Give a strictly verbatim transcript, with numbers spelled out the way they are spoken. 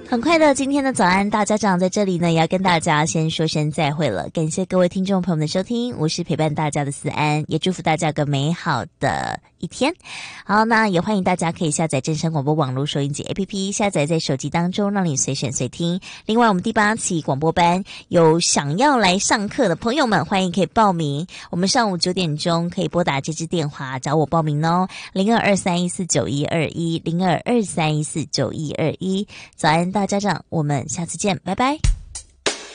很快的，今天的早安大家长在这里呢，也要跟大家先说声再会了。感谢各位听众朋友们的收听，我是陪伴大家的思安，也祝福大家个美好的一天。好，那也欢迎大家可以下载正声广播网络收音机 A P P， 下载在手机当中，让你随选随听。另外，我们第八期广播班有想要来上课的朋友们，欢迎可以报名。我们上午九点钟可以拨打这支电话找我报名哦，零二二三一四九一二一零二二三一四九一二一。早安大家长，我们下次见，拜拜。